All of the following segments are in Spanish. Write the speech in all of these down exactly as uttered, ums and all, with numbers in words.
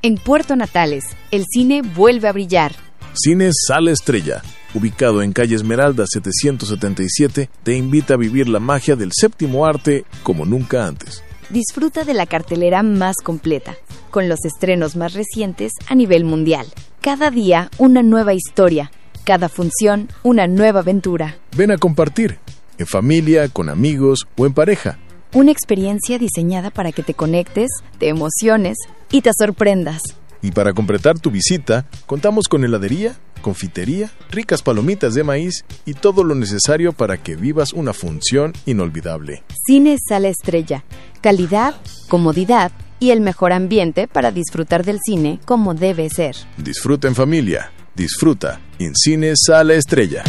En Puerto Natales, el cine vuelve a brillar. Cine Sala Estrella, ubicado en calle Esmeralda setecientos setenta y siete, te invita a vivir la magia del séptimo arte como nunca antes. Disfruta de la cartelera más completa, con los estrenos más recientes a nivel mundial. Cada día una nueva historia, cada función una nueva aventura. Ven a compartir, en familia, con amigos o en pareja. Una experiencia diseñada para que te conectes, te emociones y te sorprendas. Y para completar tu visita, contamos con heladería, confitería, ricas palomitas de maíz y todo lo necesario para que vivas una función inolvidable. Cine Sala Estrella, calidad, comodidad y el mejor ambiente para disfrutar del cine como debe ser. Disfruta en familia, disfruta en Cine Sala Estrella.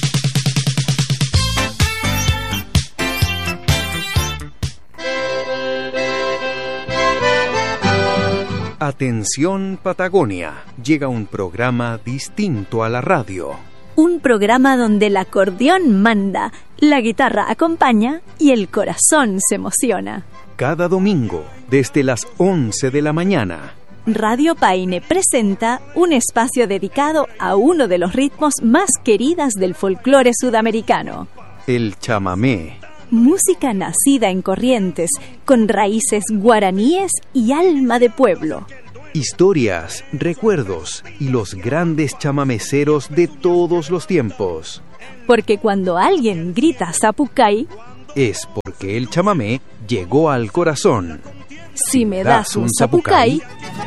Atención Patagonia, llega un programa distinto a la radio. Un programa donde el acordeón manda, la guitarra acompaña y el corazón se emociona. Cada domingo, desde las once de la mañana, Radio Paine presenta un espacio dedicado a uno de los ritmos más queridas del folclore sudamericano. El chamamé. Música nacida en Corrientes, con raíces guaraníes y alma de pueblo. Historias, recuerdos y los grandes chamameceros de todos los tiempos. Porque cuando alguien grita Zapucay, es porque el chamamé llegó al corazón. Si me das un Zapucay,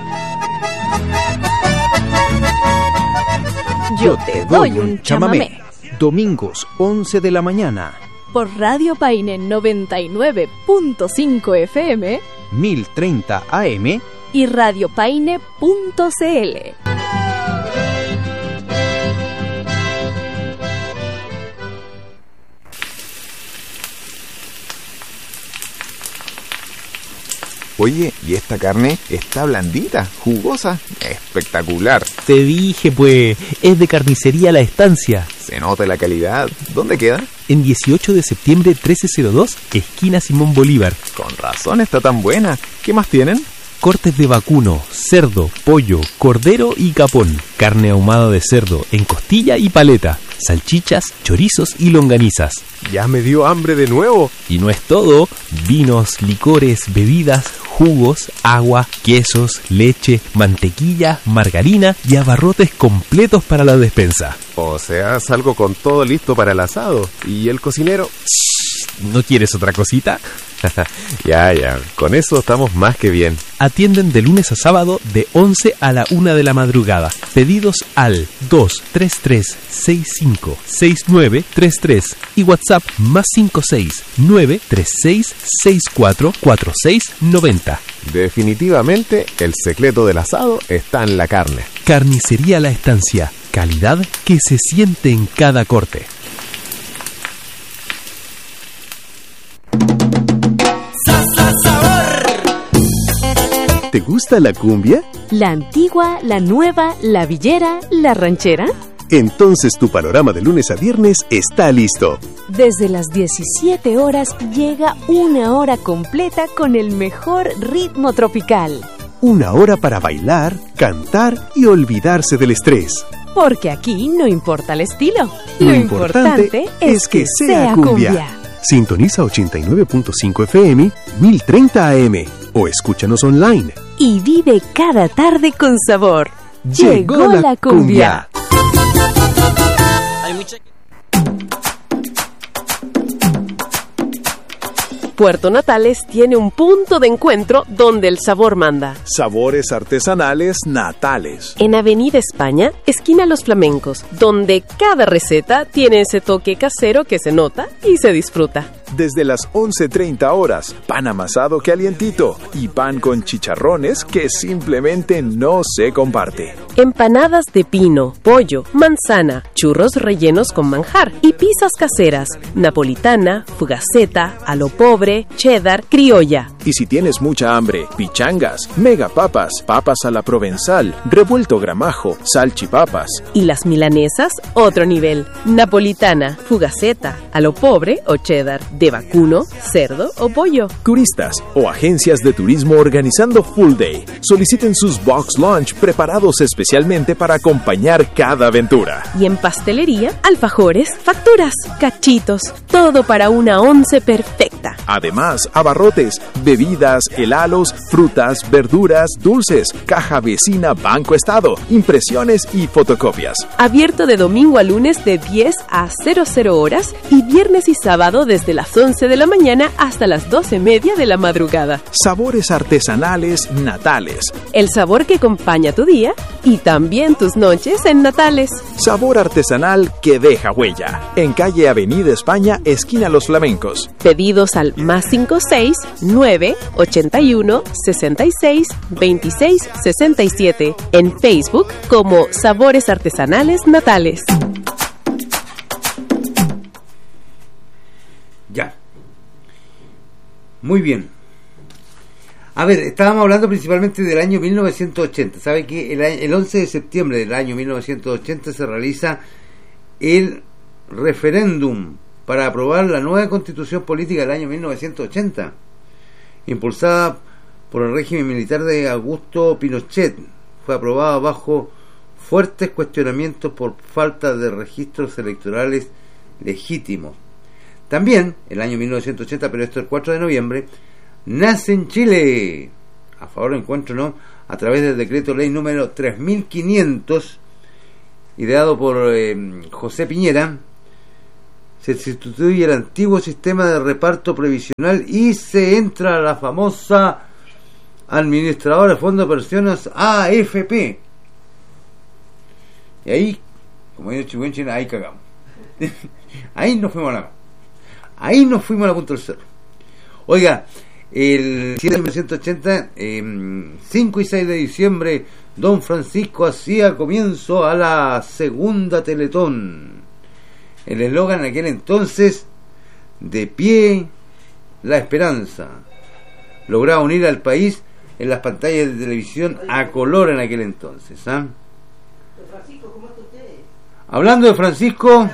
yo te doy un chamamé. Domingos, once de la mañana. Por Radio Paine noventa y nueve punto cinco F M, mil treinta A M y radiopaine punto c l. Oye, ¿y esta carne está blandita, jugosa? Espectacular. Te dije, pues, es de Carnicería La Estancia. Se nota la calidad. ¿Dónde queda? En dieciocho de septiembre trece cero dos, esquina Simón Bolívar. Con razón está tan buena. ¿Qué más tienen? Cortes de vacuno, cerdo, pollo, cordero y capón. Carne ahumada de cerdo en costilla y paleta. Salchichas, chorizos y longanizas. Ya me dio hambre de nuevo. Y no es todo. Vinos, licores, bebidas, jugos, agua, quesos, leche, mantequilla, margarina y abarrotes completos para la despensa. O sea, salgo con todo listo para el asado. ¿Y el cocinero? ¿No quieres otra cosita? Ya, ya, con eso estamos más que bien. Atienden de lunes a sábado de once a la una de la madrugada. Pedidos al dos tres tres seis cinco seis nueve tres tres y WhatsApp más cinco seis nueve tres seis seis cuatro cuatro seis nueve cero. Definitivamente el secreto del asado está en la carne. Carnicería La Estancia, calidad que se siente en cada corte. ¿Te gusta la cumbia? ¿La antigua, la nueva, la villera, la ranchera? Entonces tu panorama de lunes a viernes está listo. Desde las diecisiete horas llega una hora completa con el mejor ritmo tropical. Una hora para bailar, cantar y olvidarse del estrés. Porque aquí no importa el estilo. Lo, Lo importante, importante es que, que sea cumbia. cumbia. Sintoniza ochenta y nueve punto cinco F M, mil treinta A M o escúchanos online. Y vive cada tarde con sabor. Llegó, Llegó la, la cumbia. cumbia. Hay mucha... Puerto Natales tiene un punto de encuentro donde el sabor manda. Sabores artesanales Natales. En Avenida España, esquina Los Flamencos, donde cada receta tiene ese toque casero que se nota y se disfruta. Desde las once treinta horas, pan amasado calientito y pan con chicharrones que simplemente no se comparte. empanadas de pino, pollo, manzana, churros rellenos con manjar y pizzas caseras, napolitana, fugaceta, a lo pobre, cheddar, criolla. Y si tienes mucha hambre, pichangas, mega papas, papas a la provenzal, revuelto gramajo, salchipapas. Y las milanesas, otro nivel. Napolitana, fugaceta, a lo pobre o cheddar, de vacuno, cerdo o pollo. Turistas o agencias de turismo organizando Full Day. Soliciten sus Box Lunch preparados especialmente para acompañar cada aventura. Y en pastelería, alfajores, facturas, cachitos, todo para una once perfecta. Además, abarrotes, bebidas, helados, frutas, verduras, dulces, caja vecina Banco Estado, impresiones y fotocopias. Abierto de domingo a lunes de diez a cero cero horas y viernes y sábado desde las once de la mañana hasta las doce y media de la madrugada. Sabores artesanales natales. El sabor que acompaña tu día y también tus noches en Natales. Sabor artesanal que deja huella. En calle Avenida España, esquina Los Flamencos. Pedidos al más cinco seis nueve ochenta y uno sesenta y seis veintiséis sesenta y siete. En Facebook como Sabores Artesanales Natales. Ya. Muy bien. A ver, estábamos hablando principalmente del año mil novecientos ochenta. ¿Sabe que el, el once de septiembre del año mil novecientos ochenta se realiza el referéndum para aprobar la nueva constitución política del año mil novecientos ochenta, impulsada por el régimen militar de Augusto Pinochet? Fue aprobada bajo fuertes cuestionamientos por falta de registros electorales legítimos. También, el año mil novecientos ochenta, pero esto el cuatro de noviembre, nace en Chile, a favor del encuentro, ¿no?, a través del decreto ley número tres mil quinientos, ideado por eh, José Piñera. Se sustituye el antiguo sistema de reparto previsional y se entra a la famosa administradora de fondos de pensiones A F P. Y ahí, como dice Chihuenchen, ahí cagamos. Ahí nos fuimos a la ahí nos fuimos a la punta del cerro. Oiga, el siete de mil novecientos ochenta, eh, cinco y seis de diciembre, don Francisco hacía comienzo a la segunda Teletón. El eslogan en aquel entonces, de pie la esperanza, lograba unir al país en las pantallas de televisión a color en aquel entonces. ¿eh? Hablando de Francisco,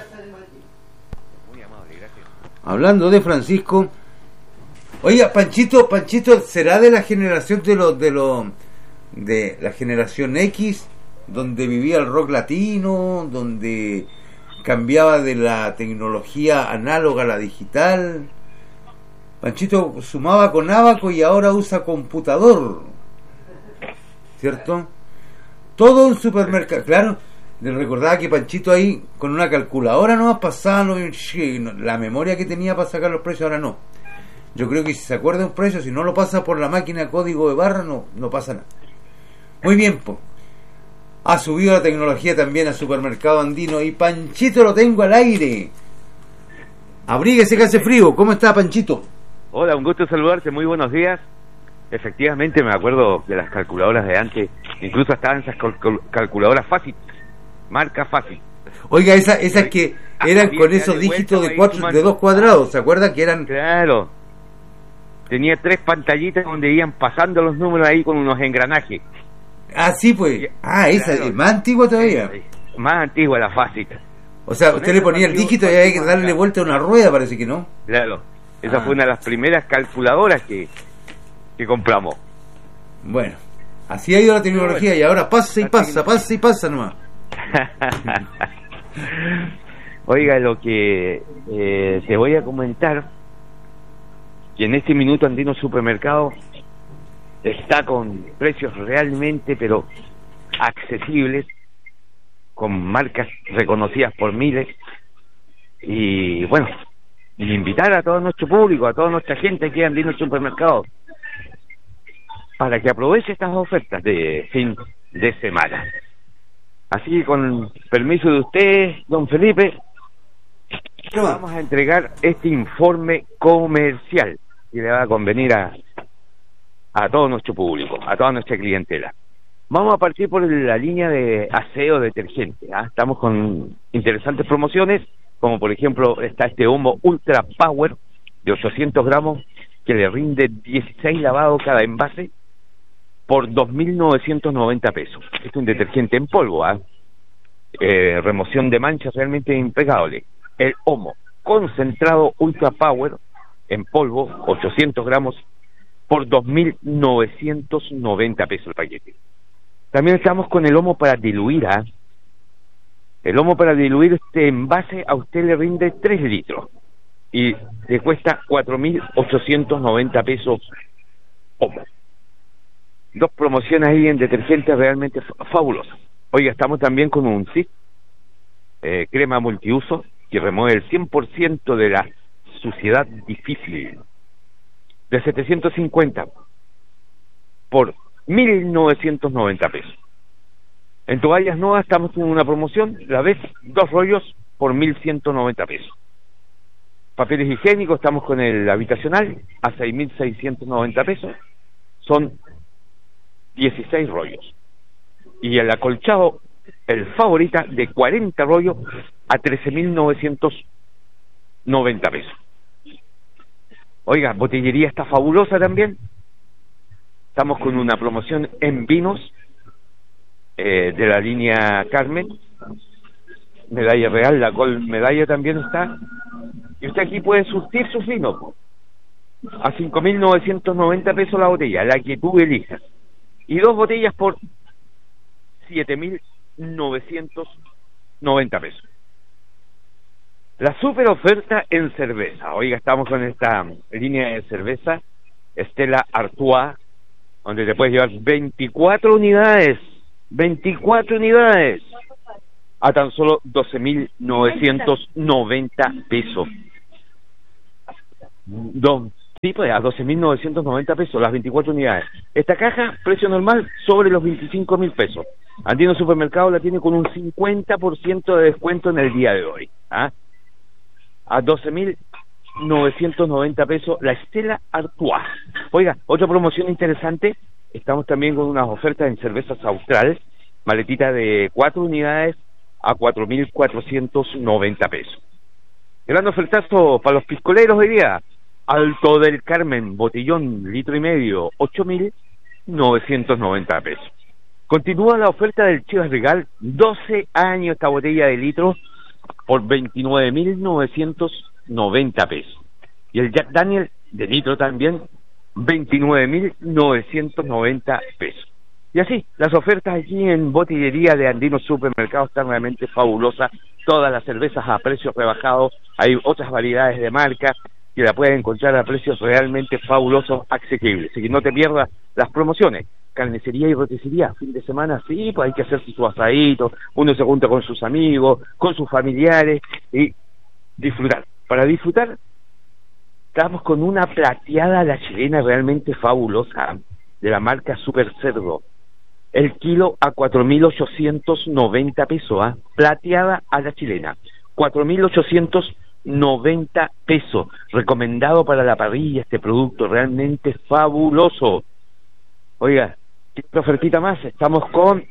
hablando de Francisco, oiga, Panchito, Panchito, ¿será de la generación de los de los de la generación X, donde vivía el rock latino, donde cambiaba de la tecnología análoga a la digital? Panchito sumaba con ábaco y ahora usa computador, ¿cierto? Todo un supermercado, claro. Le recordaba que Panchito ahí con una calculadora nomás pasaba la memoria que tenía para sacar los precios, ahora no. Yo creo que si se acuerda un precio, si no lo pasa por la máquina código de barra, no, no pasa nada. Muy bien, pues. Ha subido la tecnología también al supermercado andino y Panchito lo tengo al aire. Abríguese que hace frío. ¿Cómo está, Panchito? Hola, un gusto saludarte, muy buenos días. Efectivamente me acuerdo de las calculadoras de antes, incluso estaban esas cal- calculadoras fácil, marca fácil. Oiga, esas esa que eran con esos dígitos de cuatro, de dos cuadrados, ¿se acuerdan que eran? Claro, tenía tres pantallitas donde iban pasando los números ahí con unos engranajes. Ah, sí, pues. Ah, esa es más antigua todavía. Más antigua, la fácil. O sea, usted le ponía el dígito y había que darle vuelta a una rueda, parece que no. Claro, esa ah. fue una de las primeras calculadoras que, que compramos. Bueno, así ha ido la tecnología y ahora pasa y pasa, pasa y pasa nomás. Oiga, lo que eh, te voy a comentar, que en este minuto Andino Supermercado está con precios realmente pero accesibles, con marcas reconocidas por miles, y bueno, y invitar a todo nuestro público, a toda nuestra gente que Andino Supermercado, para que aproveche estas ofertas de fin de semana. Así que con permiso de usted, don Felipe, vamos a entregar este informe comercial que le va a convenir a, a todo nuestro público, a toda nuestra clientela. Vamos a partir por la línea de aseo detergente. ¿eh? Estamos con interesantes promociones, como por ejemplo está este Omo Ultra Power de ochocientos gramos que le rinde dieciséis lavados cada envase por dos mil novecientos noventa pesos. Este es un detergente en polvo, ¿eh? Eh, remoción de manchas realmente impecable. El Omo concentrado Ultra Power en polvo, ochocientos gramos, por dos mil novecientos noventa pesos el paquete. También estamos con el Omo para diluir. ¿eh? El Omo para diluir, este envase a usted le rinde tres litros y le cuesta cuatro mil ochocientos noventa pesos Omo. Dos promociones ahí en detergentes realmente fabulosas. Oiga, estamos también con un S I F, eh, crema multiuso, que remueve el cien por ciento de la suciedad difícil, de setecientos cincuenta por mil novecientos noventa pesos. En toallas nuevas estamos en una promoción, la vez dos rollos por mil ciento noventa pesos. Papeles higiénicos, estamos con el habitacional a seis mil seiscientos noventa pesos, son dieciséis rollos. Y el acolchado, el Favorita, de cuarenta rollos a trece mil novecientos noventa pesos. Oiga, botillería está fabulosa también. Estamos con una promoción en vinos eh, de la línea Carmen, medalla real, la Gold medalla también está. Y usted aquí puede surtir sus vinos a cinco mil novecientos noventa pesos la botella, la que tú elijas. Y dos botellas por siete mil novecientos noventa pesos. La super oferta en cerveza. Oiga, estamos con esta línea de cerveza Stella Artois, donde te puedes llevar veinticuatro unidades, veinticuatro unidades a tan solo doce mil novecientos noventa pesos. Don, sí, pues a doce mil novecientos noventa pesos las veinticuatro unidades. Esta caja, precio normal, sobre los veinticinco mil pesos. Andino Supermercado la tiene con un cincuenta por ciento de descuento en el día de hoy. ¿ah? A doce mil novecientos noventa pesos la Stella Artois. Oiga, otra promoción interesante, estamos también con unas ofertas en cervezas Austral, maletita de cuatro unidades a cuatro mil cuatrocientos noventa pesos. Gran ofertazo para los piscoleros hoy día. Alto del Carmen, botellón, litro y medio, ocho mil novecientos noventa pesos. Continúa la oferta del Chivas Regal, doce años esta botella de litro, por veintinueve mil novecientos noventa pesos. Y el Jack Daniel de litro también, veintinueve mil novecientos noventa pesos. Y así, las ofertas allí en botillería de Andino Supermercado están realmente fabulosas. Todas las cervezas a precios rebajados. Hay otras variedades de marca que la puedes encontrar a precios realmente fabulosos, asequibles. Así que no te pierdas las promociones. Carnicería y roticería, fin de semana, sí, pues hay que hacer su asadito, uno se junta con sus amigos, con sus familiares y disfrutar. Para disfrutar, estamos con una plateada a la chilena realmente fabulosa, de la marca Super Cerdo. El kilo a cuatro mil ochocientos noventa pesos, ¿ah? Plateada a la chilena, cuatro mil ochocientos noventa pesos. Recomendado para la parrilla este producto, realmente fabuloso. Oiga, ¿qué ofertita más? Estamos con,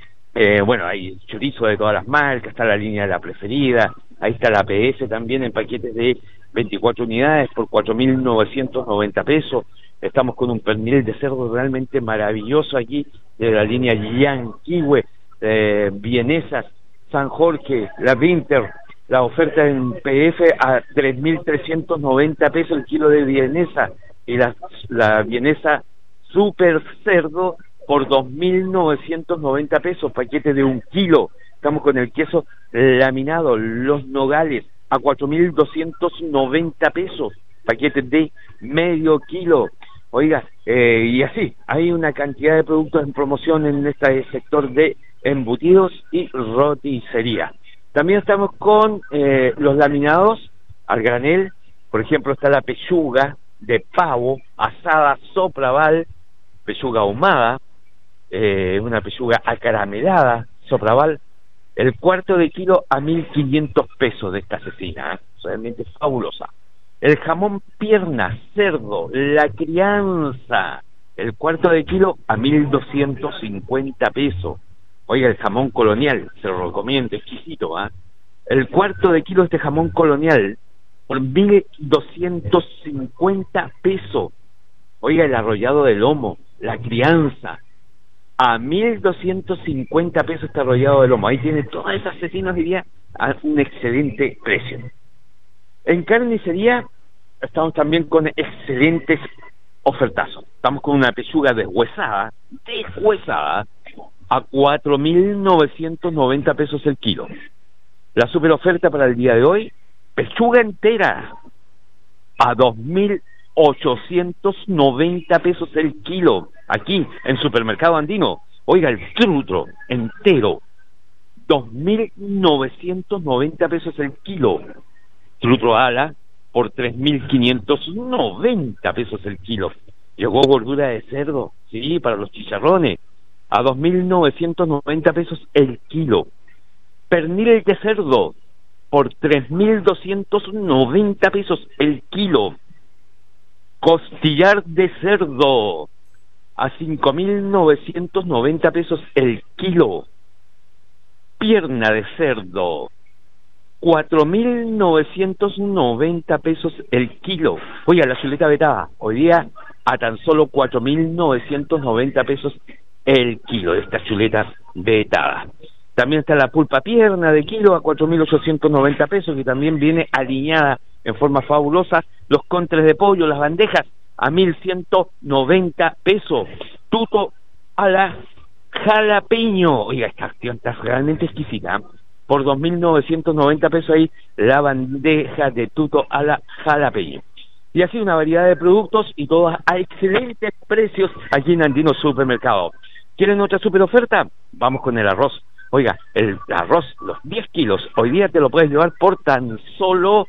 eh, bueno, hay chorizo de todas las marcas, está la línea de la preferida, ahí está la P S también en paquetes de veinticuatro unidades por cuatro mil novecientos noventa pesos. Estamos con un pernil de cerdo realmente maravilloso aquí, de la línea Yanquiwe, eh, vienesas, San Jorge, la Winter, la oferta en P F a tres mil trescientos noventa pesos el kilo de vienesa, y la, la vienesa Super Cerdo por dos mil novecientos noventa pesos, paquete de un kilo. Estamos con el queso laminado, los nogales, a cuatro mil doscientos noventa pesos, paquete de medio kilo. Oiga, eh, y así, hay una cantidad de productos en promoción en este sector de embutidos y roticería. También estamos con eh, los laminados al granel, por ejemplo está la pechuga de pavo asada sopraval, pechuga ahumada, eh, una pechuga acaramelada sopraval, el cuarto de kilo a mil quinientos pesos de esta asesina, ¿eh? Realmente fabulosa. El jamón pierna, cerdo, la crianza, el cuarto de kilo a mil doscientos cincuenta pesos. Oiga, el jamón colonial, se lo recomiendo, exquisito, ¿ah? ¿eh? El cuarto de kilo de este jamón colonial por mil doscientos cincuenta pesos. Oiga, el arrollado de lomo, la crianza, a mil doscientos cincuenta pesos este arrollado de lomo. Ahí tiene todas esas cecinas, diría, a un excelente precio. En carnicería estamos también con excelentes ofertazos. Estamos con una pechuga deshuesada, deshuesada, a cuatro mil novecientos noventa pesos el kilo. La super oferta para el día de hoy, pechuga entera, a dos mil ochocientos noventa pesos el kilo, aquí en Supermercado Andino. Oiga, el trutro entero, dos mil novecientos noventa pesos el kilo. Trutro ala por tres mil quinientos noventa pesos el kilo. Llegó gordura de cerdo, sí, para los chicharrones, a dos mil novecientos noventa pesos el kilo. Pernil de cerdo por tres mil doscientos noventa pesos el kilo. Costillar de cerdo a cinco mil novecientos noventa pesos el kilo. Pierna de cerdo, cuatro mil novecientos noventa pesos el kilo. Oiga, la chuleta vetada, hoy día a tan solo cuatro mil novecientos noventa pesos el kilo de esta chuleta vetada. También está la pulpa pierna de kilo a cuatro mil ochocientos noventa pesos, que también viene alineada en forma fabulosa. Los contres de pollo, las bandejas, a mil ciento noventa pesos. Tuto a la jalapeño. Oiga, esta acción está realmente exquisita. Por dos mil novecientos noventa pesos ahí la bandeja de tuto a la jalapeño. Y así una variedad de productos y todos a excelentes precios aquí en Andino Supermercado. ¿Quieren otra super oferta? Vamos con el arroz. Oiga, el arroz, los diez kilos, hoy día te lo puedes llevar por tan solo,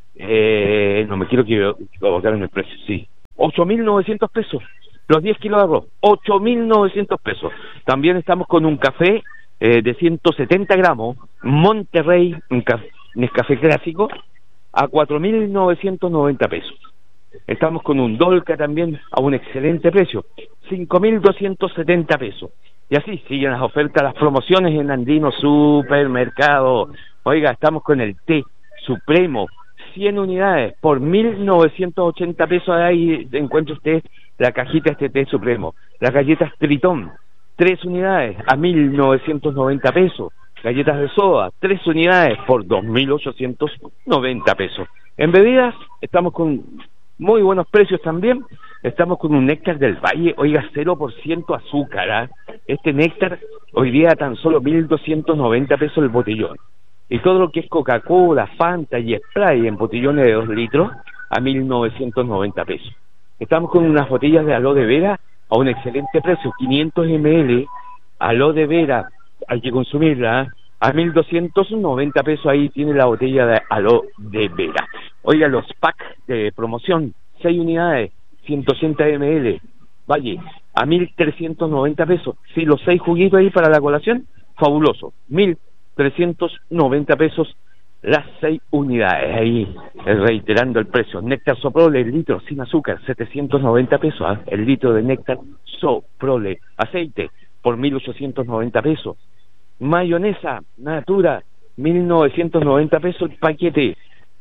eh, no me quiero equivocar en el precio, sí, ocho mil novecientos pesos, los diez kilos de arroz, ocho mil novecientos pesos. También estamos con un café eh, de ciento setenta gramos, Monterrey, un café, Nescafé clásico, a cuatro mil novecientos noventa pesos. Estamos con un Dolca también a un excelente precio, cinco mil doscientos setenta pesos. Y así siguen las ofertas, las promociones en Andino Supermercado. Oiga, estamos con el té supremo, cien unidades por mil novecientos ochenta pesos. Ahí encuentra usted la cajita de este té supremo. Las galletas Tritón, tres unidades a mil novecientos noventa pesos. Galletas de soda, tres unidades por dos mil ochocientos noventa pesos. En bebidas estamos con muy buenos precios también. Estamos con un néctar del Valle, oiga, cero por ciento azúcar, ¿eh? Este néctar hoy día tan solo mil doscientos noventa pesos el botellón. Y todo lo que es Coca-Cola, Fanta y Sprite en botellones de dos litros a mil novecientos noventa pesos. Estamos con unas botellas de aloe vera a un excelente precio, quinientos mililitros, aloe de vera, hay que consumirla, ¿eh? A mil doscientos noventa pesos ahí tiene la botella de aloe de vera. Oiga, los packs de promoción, seis unidades, ciento ochenta mililitros, Valle, a mil trescientos noventa pesos. Sí, los seis juguitos ahí para la colación, fabuloso, mil trescientos noventa pesos las seis unidades. Ahí, reiterando el precio. Néctar Soprole, el litro sin azúcar, setecientos noventa pesos, ¿eh? El litro de néctar Soprole. Aceite, por mil ochocientos noventa pesos. Mayonesa Natura, mil novecientos noventa pesos el paquete.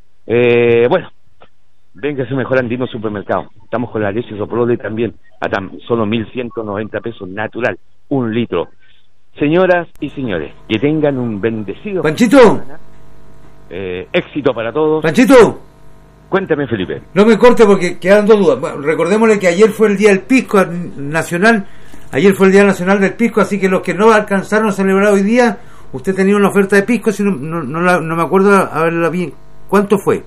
Eh, bueno, véngase mejor Andino Supermercado. Estamos con la leche Soprole también a tan solo mil ciento noventa pesos natural, un litro. Señoras y señores, que tengan un bendecido Panchito, eh, éxito para todos. Panchito, cuéntame, Felipe. No me corte porque quedan dos dudas. Bueno, recordémosle que ayer fue el día del pisco nacional. Ayer fue el día nacional del pisco, así que los que no alcanzaron a celebrar hoy día, usted tenía una oferta de pisco, si no, no, no, la, no me acuerdo a verla bien. ¿Cuánto fue?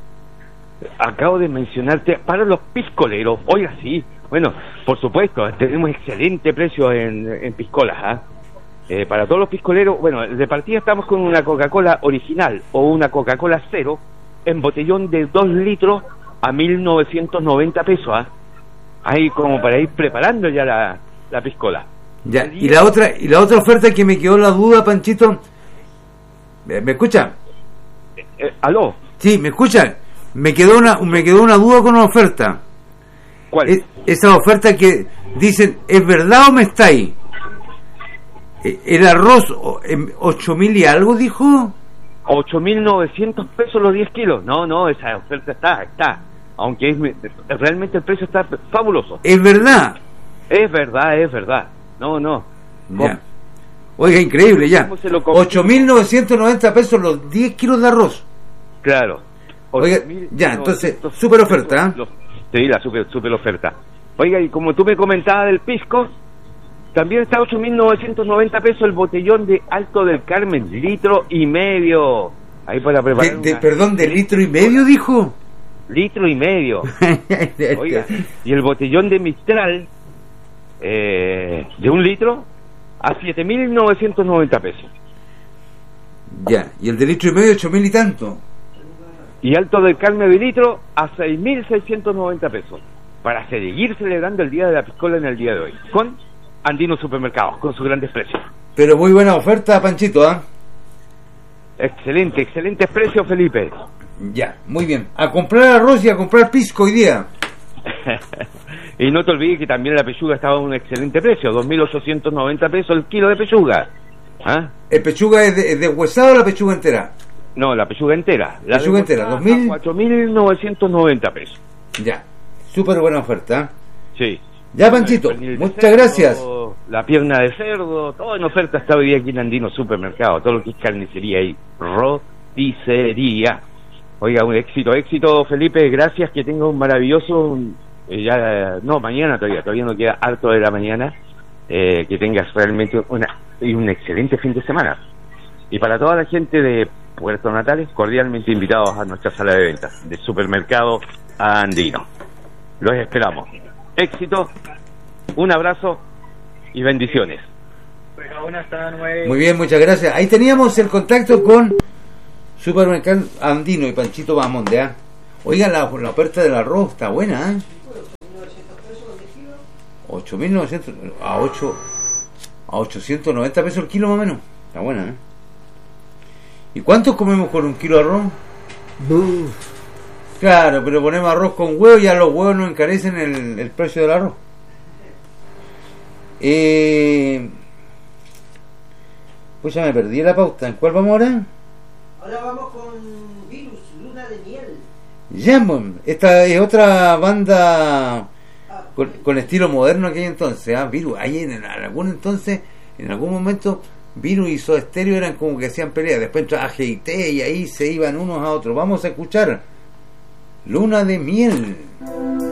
Acabo de mencionarte para los piscoleros. Oiga, sí, bueno, por supuesto, tenemos excelente precio en, en piscolas, ¿ah? ¿eh? Eh, para todos los piscoleros, bueno, de partida estamos con una Coca-Cola original o una Coca-Cola cero en botellón de dos litros a mil novecientos noventa pesos, ¿ah? ¿eh? Ahí como para ir preparando ya la, la piscola. Ya, y la otra y la otra oferta que me quedó la duda, Panchito, ¿me, me escucha? Eh, eh, ¿Aló? Sí, ¿me escucha? Me quedó una me quedó una duda con una oferta. ¿Cuál? Es, esa oferta que Dicen, ¿es verdad o me está ahí? El arroz, ocho mil y algo, dijo. ocho mil novecientos pesos los diez kilos. No, no, esa oferta está, está. Aunque es, realmente el precio está fabuloso. ¿Es verdad? Es verdad, es verdad. No, no. Ya. Oiga, increíble, ya. ocho mil novecientos noventa pesos los diez kilos de arroz. Claro. Oiga, ya, entonces, super oferta. ¿eh? Sí, la super, super oferta. Oiga, y como tú me comentabas del pisco, también está ocho mil novecientos noventa pesos el botellón de Alto del Carmen, litro y medio. Ahí para preparar. De, de, perdón, ¿de litro y medio dijo? Litro y medio. Oiga, y el botellón de Mistral, eh, de un litro, a siete mil novecientos noventa pesos. Ya, y el de litro y medio, ocho mil y tanto. Y Alto del Carmen de litro, a seis mil seiscientos noventa pesos. Para seguir celebrando el Día de la Piscola en el día de hoy. Con Andino Supermercados, con sus grandes precios. Pero muy buena oferta, Panchito, ¿ah? ¿eh? Excelente, excelentes precios, Felipe. Ya, muy bien. A comprar arroz y a comprar pisco hoy día. Y no te olvides que también la pechuga estaba a un excelente precio, dos mil ochocientos noventa pesos el kilo de pechuga. ¿Ah? ¿El pechuga es, de, es deshuesado o la pechuga entera? No, la pechuga entera. La pechuga entera, dos mil... cuatro mil novecientos noventa pesos. Ya, súper buena oferta. Sí. Ya, Panchito, muchas cerdo, gracias. La pierna de cerdo, todo en oferta está hoy día aquí en Andino Supermercado, todo lo que es carnicería y roticería. Oiga, un éxito, éxito, Felipe, gracias, que tenga un maravilloso, eh, ya, no, mañana todavía, todavía no queda harto de la mañana, eh, que tengas realmente una, y un excelente fin de semana. Y para toda la gente de Puerto Natales, cordialmente invitados a nuestra sala de ventas de Supermercado Andino. Los esperamos. Éxito, un abrazo y bendiciones. Muy bien, muchas gracias. Ahí teníamos el contacto con Supermercado Andino y Panchito Bamonde. ¿eh? Oigan, la, la oferta del arroz está buena, ¿eh? ocho mil novecientos a ocho a ochocientos noventa pesos el kilo más o menos. Está buena, ¿eh? ¿Y cuántos comemos con un kilo de arroz? Uf. Claro, pero ponemos arroz con huevo y ya los huevos nos encarecen el, el precio del arroz. Eh, pues ya me perdí la pauta. ¿En cuál vamos ahora? Ahora vamos con Virus, Luna de Miel. Jamon, esta es otra banda con, con estilo moderno que hay entonces. ¿ah? Virus, ahí en, en algún entonces, en algún momento, Virus y Soda Stereo eran como que hacían peleas. Después entraba A G I T y ahí se iban unos a otros. Vamos a escuchar Luna de Miel.